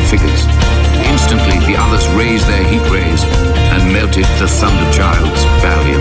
figures. Instantly, the others raised their heat rays and melted the Thunder Child's valiant